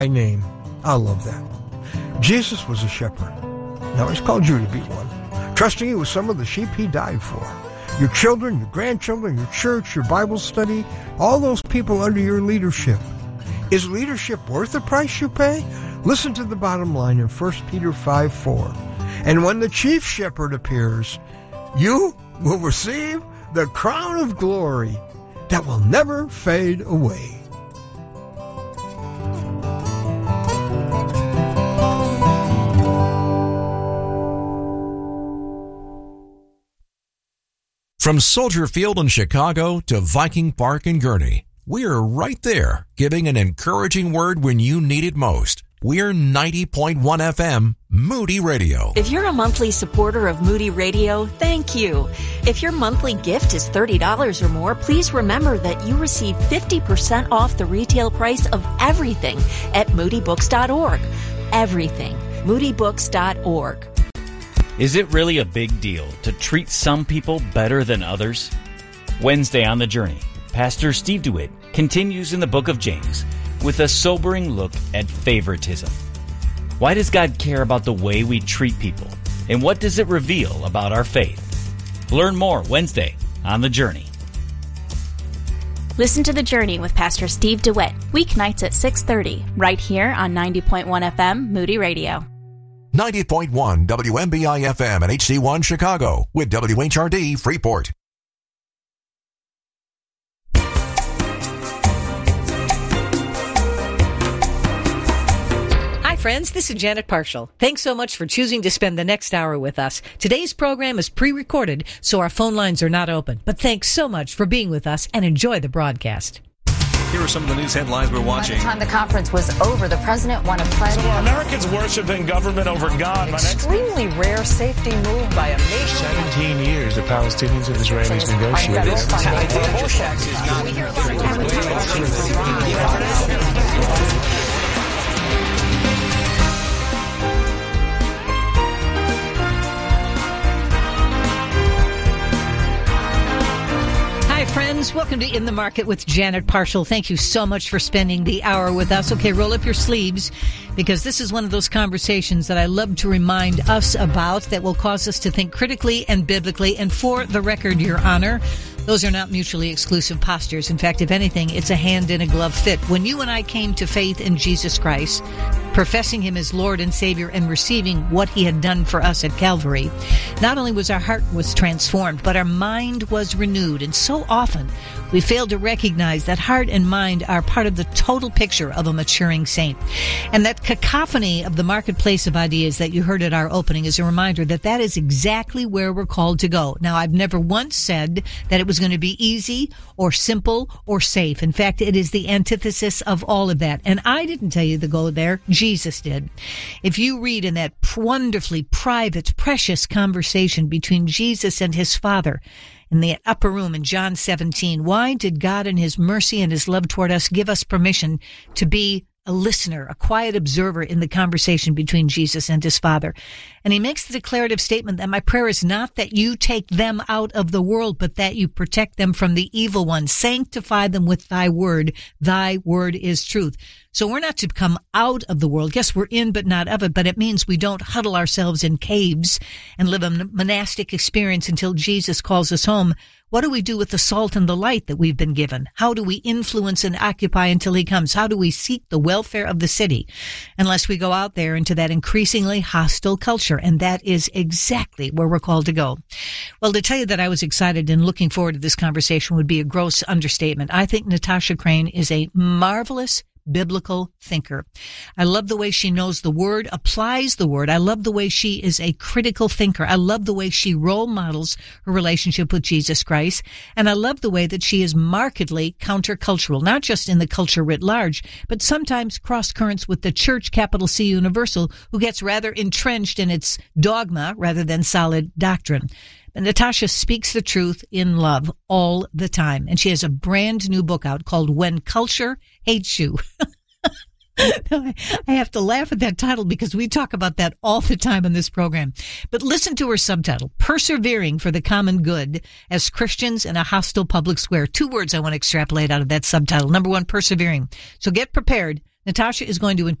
by name. I love that. Jesus was a shepherd. Now he's called you to be one, trusting you with some of the sheep he died for. Your children, your grandchildren, your church, your Bible study, all those people under your leadership. Is leadership worth the price you pay? Listen to the bottom line in 1 Peter 5:4. And when the chief shepherd appears, you will receive the crown of glory that will never fade away. From Soldier Field in Chicago to Viking Park in Gurnee, we're right there, giving an encouraging word when you need it most. We're 90.1 FM, Moody Radio. If you're a monthly supporter of Moody Radio, thank you. If your monthly gift is $30 or more, please remember that you receive 50% off the retail price of everything at moodybooks.org. Everything. moodybooks.org. Is it really a big deal to treat some people better than others? Wednesday on The Journey, Pastor Steve DeWitt continues in the book of James with a sobering look at favoritism. Why does God care about the way we treat people? And what does it reveal about our faith? Learn more Wednesday on The Journey. Listen to The Journey with Pastor Steve DeWitt, weeknights at 6:30, right here on 90.1 FM, Moody Radio. 90.1 WMBI FM and HC1 Chicago with WHRD Freeport. Hi friends, this is Janet Parshall. Thanks so much for choosing to spend the next hour with us. Today's program is pre-recorded, so our phone lines are not open. But thanks so much for being with us and enjoy the broadcast. Here are some of the news headlines we're watching. By the time the conference was over, the president won a pledge. So are Americans worshiping government over God? Extremely rare safety move by a nation. 17 years the Palestinians and Israelis negotiated. Hi, friends. Welcome to In the Market with Janet Parshall. Thank you so much for spending the hour with us. Okay, roll up your sleeves, because this is one of those conversations that I love to remind us about that will cause us to think critically and biblically. And for the record, Your Honor, those are not mutually exclusive postures. In fact, if anything, it's a hand-in-a-glove fit. When you and I came to faith in Jesus Christ, professing Him as Lord and Savior and receiving what He had done for us at Calvary, not only was our heart was transformed, but our mind was renewed. And so often, we fail to recognize that heart and mind are part of the total picture of a maturing saint. And that cacophony of the marketplace of ideas that you heard at our opening is a reminder that that is exactly where we're called to go. Now, I've never once said that it was going to be easy or simple or safe. In fact, it is the antithesis of all of that. And I didn't tell you to go there. Jesus did. If you read in that wonderfully private, precious conversation between Jesus and His Father in the upper room in John 17, why did God in His mercy and His love toward us give us permission to be a listener, a quiet observer in the conversation between Jesus and His Father? And He makes the declarative statement that my prayer is not that you take them out of the world, but that you protect them from the evil one. Sanctify them with thy word. Thy word is truth. So we're not to come out of the world. Yes, we're in, but not of it. But it means we don't huddle ourselves in caves and live a monastic experience until Jesus calls us home. What do we do with the salt and the light that we've been given? How do we influence and occupy until He comes? How do we seek the welfare of the city unless we go out there into that increasingly hostile culture? And that is exactly where we're called to go. Well, to tell you that I was excited and looking forward to this conversation would be a gross understatement. I think Natasha Crain is a marvelous biblical thinker. I love the way she knows the word, applies the word. I love the way she is a critical thinker. I love the way she role models her relationship with Jesus Christ. And I love the way that she is markedly countercultural, not just in the culture writ large, but sometimes cross currents with the church, capital C Universal, who gets rather entrenched in its dogma rather than solid doctrine. But Natasha speaks the truth in love all the time. And she has a brand new book out called When Culture Hates You. I have to laugh at that title because we talk about that all the time in this program. But listen to her subtitle, Persevering for the Common Good as Christians in a Hostile Public Square. 2 words I want to extrapolate out of that subtitle. Number 1, persevering. So get prepared Natasha is going to